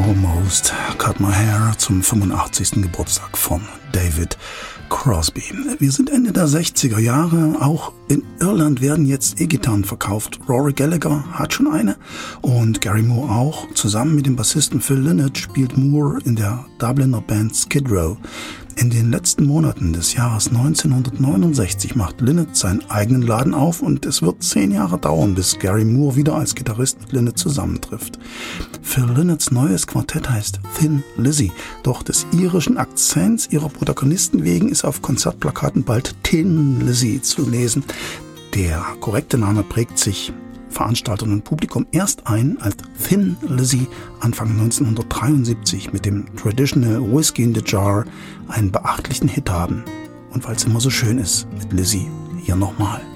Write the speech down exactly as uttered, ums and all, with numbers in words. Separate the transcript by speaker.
Speaker 1: Almost Cut My Hair zum fünfundachtzigsten Geburtstag von David Crosby. Wir sind Ende der sechziger Jahre. Auch in Irland werden jetzt E-Gitarren verkauft. Rory Gallagher hat schon eine und Gary Moore auch. Zusammen mit dem Bassisten Phil Lynott spielt Moore in der Dubliner Band Skid Row. In den letzten Monaten des Jahres neunzehnhundertneunundsechzig macht Lynott seinen eigenen Laden auf und es wird zehn Jahre dauern, bis Gary Moore wieder als Gitarrist mit Lynott zusammentrifft. Phil Lynotts neues Quartett heißt Thin Lizzy, doch des irischen Akzents ihrer Protagonisten wegen ist auf Konzertplakaten bald Tin Lizzy zu lesen. Der korrekte Name prägt sich Veranstaltern und Publikum erst ein, als Thin Lizzy Anfang neunzehnhundertdreiundsiebzig mit dem Traditional Whiskey in the Jar einen beachtlichen Hit haben. Und weil es immer so schön ist mit Lizzy, hier nochmal.